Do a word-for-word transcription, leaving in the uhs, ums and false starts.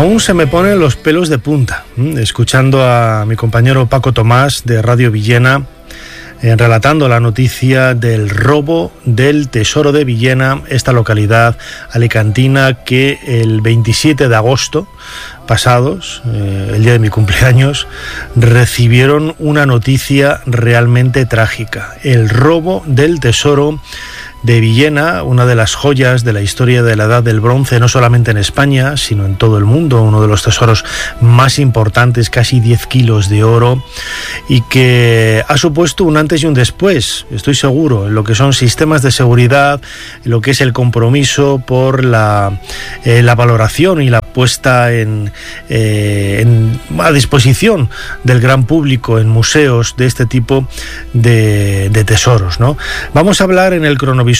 Aún se me ponen los pelos de punta, ¿eh? escuchando a mi compañero Paco Tomás de Radio Villena, eh, relatando la noticia del robo del Tesoro de Villena, esta localidad alicantina que el veintisiete de agosto pasados, eh, el día de mi cumpleaños, recibieron una noticia realmente trágica: el robo del Tesoro de Villena, una de las joyas de la historia de la Edad del Bronce, no solamente en España, sino en todo el mundo, uno de los tesoros más importantes, casi diez kilos de oro, y que ha supuesto un antes y un después, estoy seguro, en lo que son sistemas de seguridad, en lo que es el compromiso por la, eh, la valoración y la puesta en, eh, en, a disposición del gran público en museos de este tipo de, de tesoros, ¿no? Vamos a hablar en el cronovisor